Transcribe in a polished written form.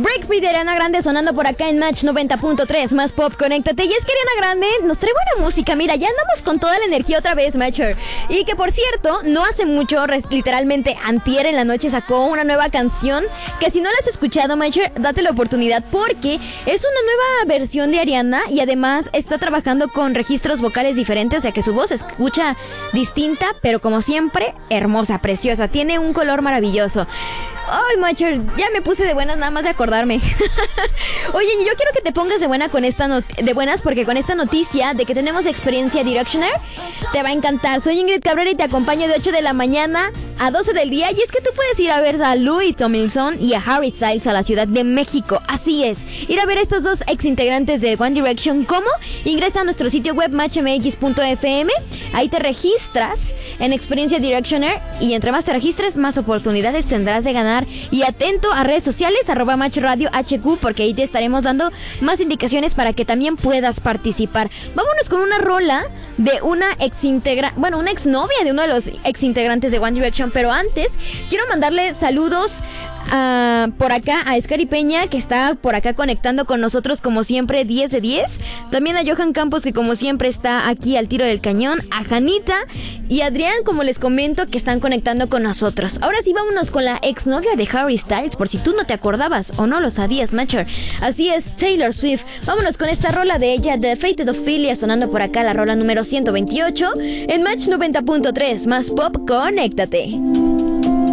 Break Free de Ariana Grande sonando por acá en Match 90.3 más pop, conéctate. Y es que Ariana Grande nos trae buena música. Mira, ya andamos con toda la energía otra vez, Matcher. Y que por cierto, no hace mucho, literalmente antier en la noche sacó una nueva canción que si no la has escuchado, Matcher, date la oportunidad porque es una nueva versión de Ariana y además está trabajando con registros vocales diferentes, o sea que su voz se escucha distinta, pero como siempre, hermosa, preciosa. Tiene un color maravilloso. Ay, Matcher, ya me puse de buenas nada más de acordarme. Oye, yo quiero que te pongas de buenas porque con esta noticia de que tenemos experiencia Directioner te va a encantar. Soy Ingrid Cabrera y te acompaño de 8 de la mañana a 12 del día. Y es que tú puedes ir a ver a Louis Tomlinson y a Harry Styles a la Ciudad de México. Así es, ir a ver a estos dos ex integrantes de One Direction. ¿Cómo? Ingresa a nuestro sitio web matchmx.fm. Ahí te registras en experiencia Directioner y entre más te registres, más oportunidades tendrás de ganar. Y atento a redes sociales @matchradiohq porque ahí te estaremos dando más indicaciones para que también puedas participar. Vámonos con una rola de una una exnovia de uno de los exintegrantes de One Direction. Pero antes quiero mandarle saludos por acá a Escari Peña, que está por acá conectando con nosotros como siempre, 10 de 10. También a Johan Campos, que como siempre está aquí al tiro del cañón. A Janita y Adrián, como les comento, que están conectando con nosotros. Ahora sí, vámonos con la exnovia de Harry Styles, por si tú no te acordabas o no lo sabías, Matcher. Así es, Taylor Swift. Vámonos con esta rola de ella, The Fated Ophelia, sonando por acá, la rola número 128 en Match 90.3 más pop, conéctate.